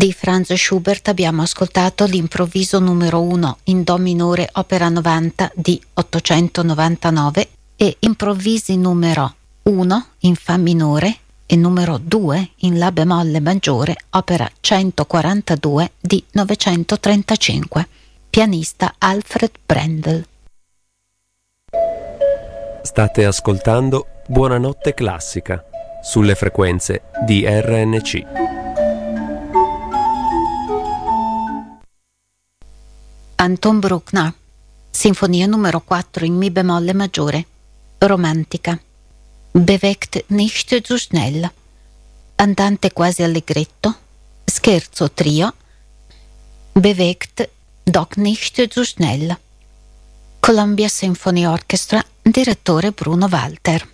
Di Franz Schubert abbiamo ascoltato l'improvviso numero 1 in Do minore opera 90 di 899 e improvvisi numero 1 in Fa minore e numero 2 in La bemolle maggiore opera 142 di 935. Pianista Alfred Brendel. State ascoltando Buonanotte Classica sulle frequenze di RNC. Anton Bruckner, Sinfonia numero 4 in Mi bemolle maggiore, romantica. Bewegt nicht zu schnell, andante quasi allegretto, scherzo trio, bewegt doch nicht zu schnell. Columbia Symphony Orchestra, direttore Bruno Walter.